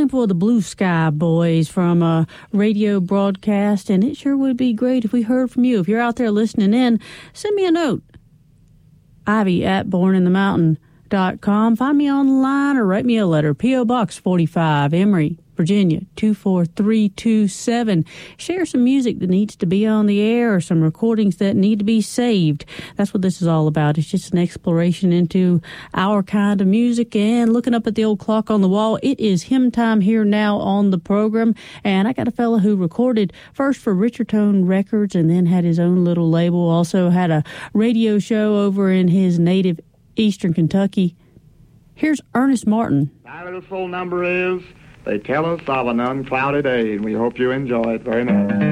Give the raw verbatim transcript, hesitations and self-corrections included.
sample of the Blue Sky Boys from a radio broadcast, and it sure would be great if we heard from you. If you're out there listening in, send me a note. Ivy at born in the mountain dot com. Find me online or write me a letter. P O. Box forty-five, Emory, Virginia, two four three two seven. Share some music that needs to be on the air or some recordings that need to be saved. That's what this is all about. It's just an exploration into our kind of music and looking up at the old clock on the wall. It is hymn time here now on the program, and I got a fella who recorded first for Richardtone Records and then had his own little label, also had a radio show over in his native Eastern Kentucky. Here's Ernest Martin. My little soul number is They Tell Us of an Uncloudy Day, and we hope you enjoy it very much.